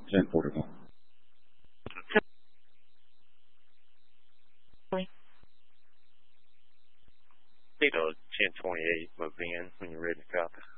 10 Portugal. Need a 1028 move in when you're ready to copy.